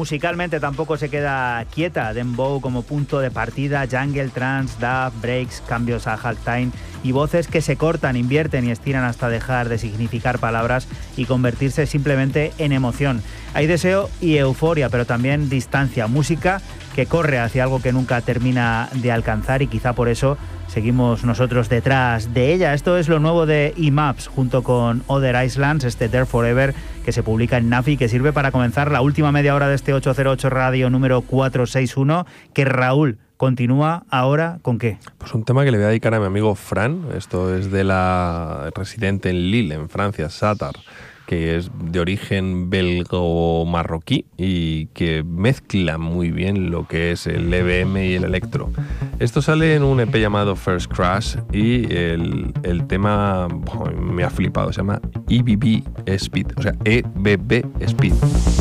Musicalmente tampoco se queda quieta. Dembow como punto de partida, jungle, trance, dub, breaks, cambios a halftime y voces que se cortan, invierten y estiran hasta dejar de significar palabras y convertirse simplemente en emoción. Hay deseo y euforia, pero también distancia. Música que corre hacia algo que nunca termina de alcanzar y quizá por eso seguimos nosotros detrás de ella. Esto es lo nuevo de Emaps junto con Other Islands, este There Forever, que se publica en Nafi, que sirve para comenzar la última media hora de este 808 Radio número 461, que Raúl continúa ahora ¿con qué? Pues un tema que le voy a dedicar a mi amigo Fran. Esto es de la residente en Lille, en Francia, Satar, que es de origen belgo-marroquí y que mezcla muy bien lo que es el EBM y el electro. Esto sale en un EP llamado First Crash y el tema me ha flipado, se llama EBB Speed, o sea EBB Speed.